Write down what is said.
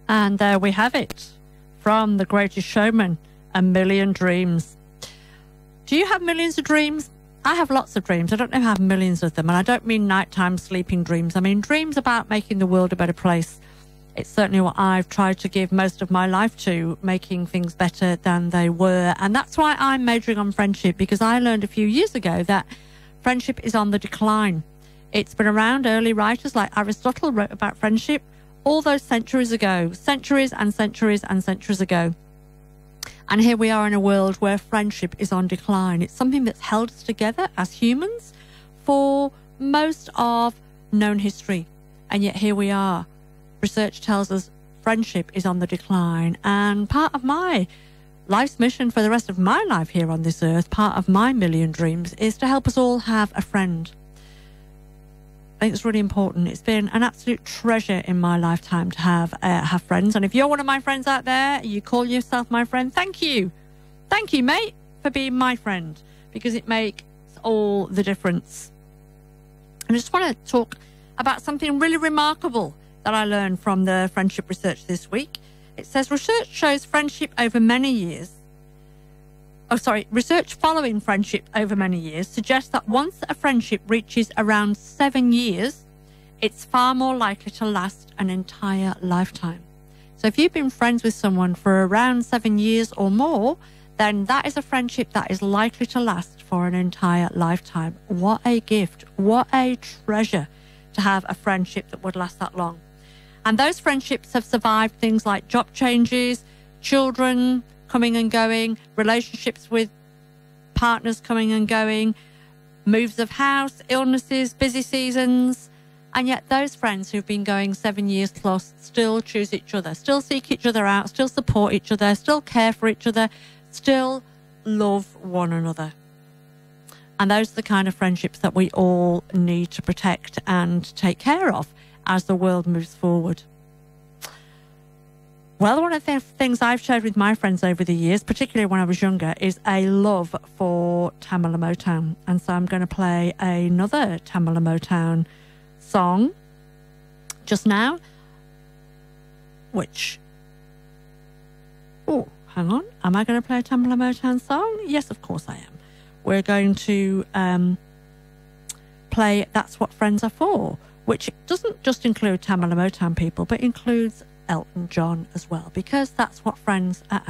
And there we have it, from The Greatest Showman, A Million Dreams. Do you have millions of dreams? I have lots of dreams. I don't know if I have millions of them. And I don't mean nighttime sleeping dreams. I mean dreams about making the world a better place. It's certainly what I've tried to give most of my life to, making things better than they were. And that's why I'm majoring on friendship, because I learned a few years ago that friendship is on the decline. It's been around. Early writers like Aristotle wrote about friendship all those centuries ago, centuries and centuries and centuries ago. And here we are in a world where friendship is on decline. It's something that's held us together as humans for most of known history. And yet here we are. Research tells us friendship is on the decline. And part of my life's mission for the rest of my life here on this earth, part of my million dreams, is to help us all have a friend. I think it's really important. It's been an absolute treasure in my lifetime to have friends. And if you're one of my friends out there, you call yourself my friend, thank you. Thank you, mate, for being my friend, because it makes all the difference. And I just want to talk about something really remarkable that I learned from the friendship research this week. It says research shows friendship over many years. Research following friendship over many years suggests that once a friendship reaches around 7 years, it's far more likely to last an entire lifetime. So if you've been friends with someone for around 7 years or more, then that is a friendship that is likely to last for an entire lifetime. What a gift, what a treasure to have a friendship that would last that long. And those friendships have survived things like job changes, children coming and going, relationships with partners coming and going, moves of house, illnesses, busy seasons. And yet those friends who've been going 7 years plus still choose each other, still seek each other out, still support each other, still care for each other, still love one another. And those are the kind of friendships that we all need to protect and take care of as the world moves forward. Well, one of the things I've shared with my friends over the years, particularly when I was younger, is a love for Tamala Motown. And so I'm going to play another Tamala Motown song just now, which... Oh, hang on. Am I going to play a Tamala Motown song? Yes, of course I am. We're going to play That's What Friends Are For, which doesn't just include Tamala Motown people, but includes Elton John as well, because that's what friends are